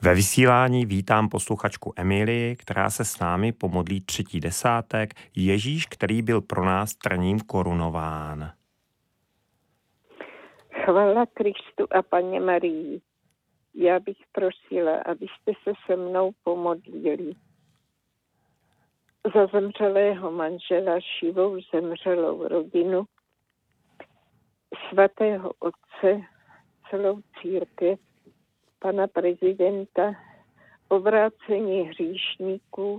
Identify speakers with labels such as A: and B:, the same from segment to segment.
A: Ve vysílání vítám posluchačku Emílii, která se s námi pomodlí 3. desátek Ježíš, který byl pro nás trním korunován.
B: Chvala Kristu a Panně Marii. Já bych prosila, abyste se se mnou pomodlili za zemřelého manžela, živou zemřelou rodinu, svatého otce, celou církev, pana prezidenta, obrácení hříšníků,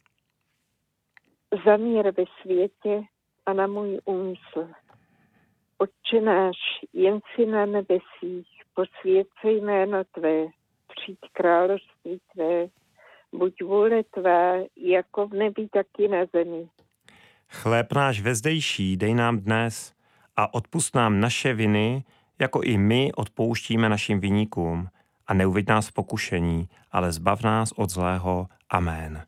B: za mír ve světě a na můj úmysl. Otče náš, jen si na nebesích, posvěť se jméno Tvé, přijď království Tvé, buď vůle Tvá, jako v nebi, tak i na zemi.
A: Chléb náš vezdejší dej nám dnes a odpusť nám naše viny, jako i my odpouštíme našim viníkům. A neuveď nás v pokušení, ale zbav nás od zlého. Amen.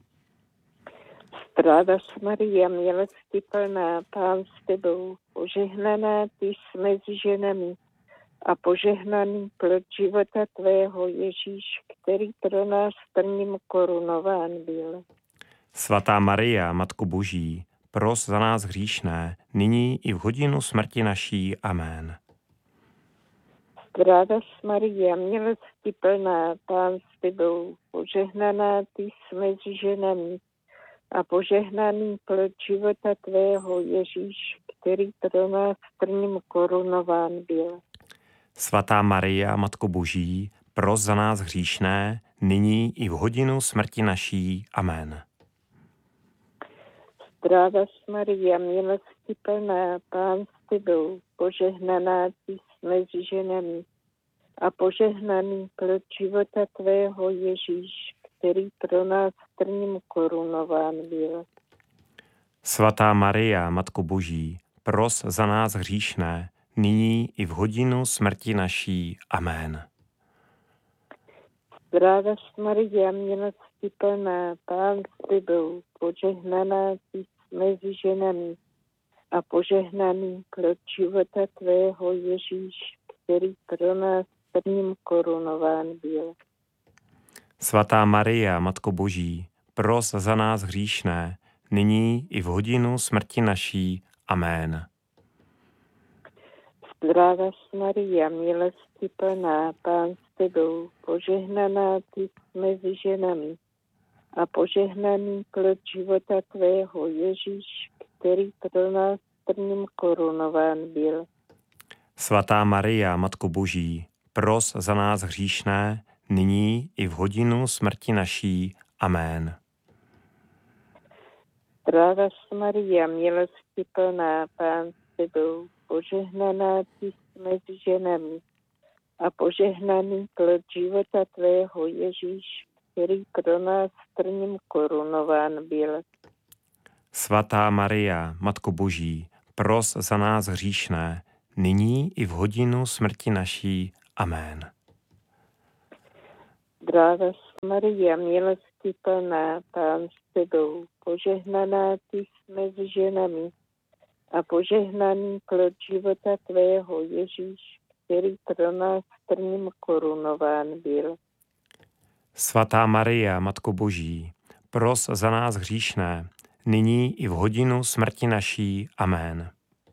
B: Zdráva Maria, milosti plná, Pán s Tebou, požehnaná Ty jsi mezi ženami a požehnaný plod života Tvého, Ježíš, který pro nás trním korunován byl.
A: Svatá Maria, Matko Boží, pros za nás hříšné, nyní i v hodinu smrti naší. Amen.
B: Zdráva Maria, milosti plná, Pán s Tebou, požehnaná Ty jsi mezi ženami a požehnaný plod života Tvého, Ježíš, který pro nás trním korunován byl.
A: Svatá Maria, Matko Boží, pros za nás hříšné, nyní i v hodinu smrti naší. Amen.
B: Zdráva Maria, milosti plná, Pán s Tebou, požehnaná Ty jsi mezi ženami a požehnaný plod života Tvého, Ježíš, který pro nás trním korunován byl.
A: Svatá Maria, Matko Boží, pros za nás hříšné, nyní i v hodinu smrti naší. Amen.
B: Zdráva Maria, milosti plná, Pán s Tebou, požehnaná Ty jsi mezi ženami a požehnaný plod života Tvého, Ježíš, který pro nás trním korunován byl.
A: Svatá Maria, Matko Boží, pros za nás hříšné, nyní i v hodinu smrti naší. Amen.
B: Zdráva Maria, milosti plná, Pán s Tebou, požehnaná Ty jsi mezi ženami a požehnaný plod života Tvého, Ježíš, který pro nás trním korunován byl.
A: Svatá Maria, Matko Boží, pros za nás hříšné, nyní i v hodinu smrti naší. Amen.
B: Zdráva Maria, milosti plná, Pán s Tebou, požehnaná Ty jsi mezi ženami a požehnaný plod života Tvého, Ježíš, který pro nás trním korunován byl.
A: Svatá Maria, Matko Boží, pros za nás hříšné, nyní i v hodinu smrti naší. Amen.
B: Zdráva Maria, milosti plná, Pán s Tebou, požehnaná Ty jsi mezi ženami a požehnaný plod života Tvého, Ježíš, který pro nás trním korunován byl.
A: Svatá Maria, Matko Boží, pros za nás hříšné, nyní i v hodinu smrti naší. Amen.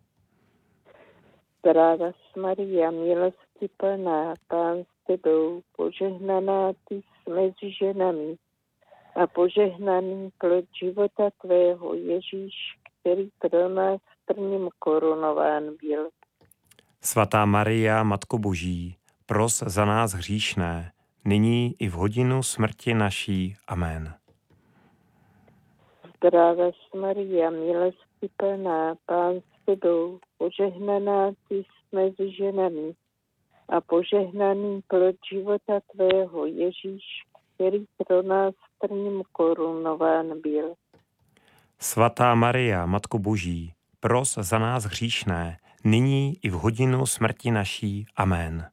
B: Zdráva Maria, milosti plná, Pán s Tebou, požehnaná Ty jsi mezi ženami a požehnaný plod života Tvého, Ježíš, který pro nás trním korunován byl.
A: Svatá Maria, Matko Boží, pros za nás hříšné, nyní i v hodinu smrti naší. Amen.
B: Zdráva Maria, milosti plná, Pán s Tebou, požehnaná Ty jsi mezi ženami a požehnaný plod života Tvého, Ježíš, který pro nás trním korunován byl.
A: Svatá Maria, Matko Boží, pros za nás hříšné, nyní i v hodinu smrti naší. Amen.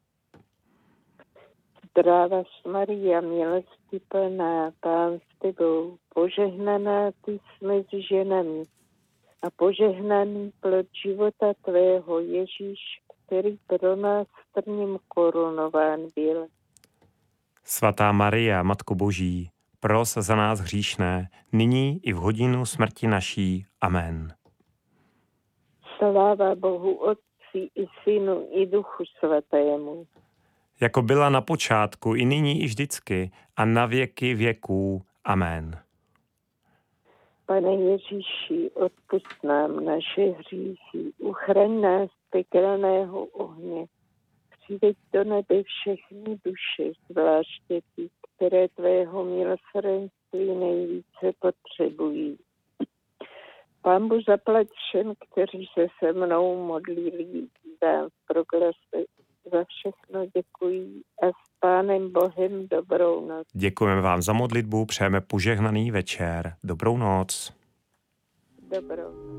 B: Zdráva Maria, milosti plná, Pán s Tebou, požehnaná Ty jsi mezi ženami a požehnaný plod života Tvého, Ježíš, který pro nás trním korunován byl.
A: Svatá Maria, Matko Boží, pros za nás hříšné, nyní i v hodinu smrti naší. Amen.
B: Sláva Bohu Otci i Synu i Duchu Svatému.
A: Jako byla na počátku, i nyní, i vždycky, a na věky věků. Amen.
B: Pane Ježíši, odpusť nám naše hříchy, uchraň nás z pekelného ohně, přiveď do nebe všechny duše, zvláště ty, které tvého milosrdenství nejvíce potřebují. Pánbu zaplať všem, kteří se mnou modlili, dám v proglase. Za všechno děkuji a s Pánem Bohem dobrou noc.
A: Děkujeme vám za modlitbu, přejeme požehnaný večer. Dobrou noc.
B: Dobrou noc.